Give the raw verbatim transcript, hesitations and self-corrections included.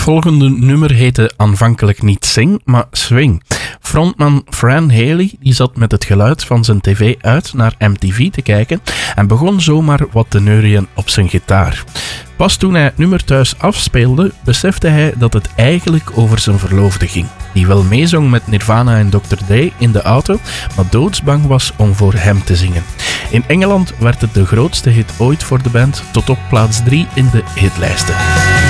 volgende nummer heette aanvankelijk niet Sing, maar Swing. Frontman Fran Haley die zat met het geluid van zijn tv uit naar M T V te kijken en begon zomaar wat te neurien op zijn gitaar. Pas toen hij het nummer thuis afspeelde, besefte hij dat het eigenlijk over zijn verloofde ging, die wel meezong met Nirvana en dokter Dre in de auto, maar doodsbang was om voor hem te zingen. In Engeland werd het de grootste hit ooit voor de band, tot op plaats drie in de hitlijsten.